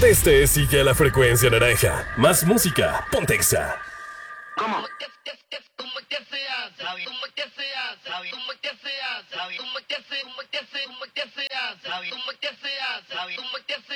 donde estés, sigue la frecuencia naranja. Más música, ponte Exa. ¿Cómo? ¿Cómo que se hace? ¿Cómo que se hace? ¿Cómo que se hace? ¿Cómo que se hace? ¿Cómo que se hace? ¿Cómo que se hace?